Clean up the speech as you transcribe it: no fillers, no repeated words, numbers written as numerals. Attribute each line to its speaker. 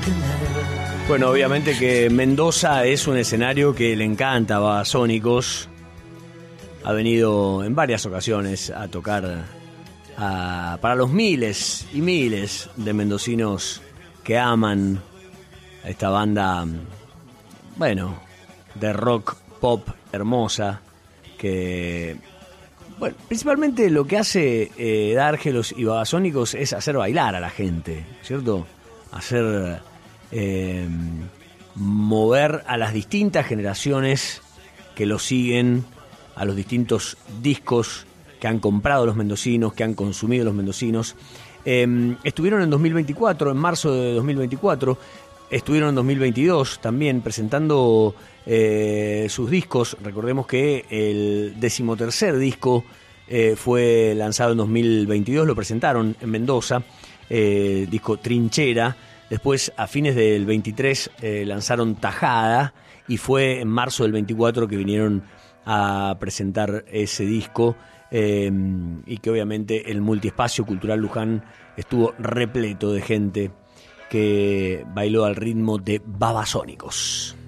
Speaker 1: Bueno, obviamente que Mendoza es un escenario que le encanta a Babasónicos. Ha venido en varias ocasiones a tocar para los miles y miles de mendocinos que aman a esta banda, bueno, de rock pop hermosa, que, bueno, principalmente lo que hace D'Argelos y Babasónicos es hacer bailar a la gente, ¿cierto? Hacer mover a las distintas generaciones que lo siguen, a los distintos discos que han comprado los mendocinos, que han consumido los mendocinos. Estuvieron en 2024, en marzo de 2024, estuvieron en 2022 también presentando sus discos. Recordemos que el 13º disco fue lanzado en 2022, lo presentaron en Mendoza, disco Trinchera. Después, a fines del 23, lanzaron Tajada, y fue en marzo del 24 que vinieron a presentar ese disco, y que obviamente el Multiespacio Cultural Luján estuvo repleto de gente que bailó al ritmo de Babasónicos.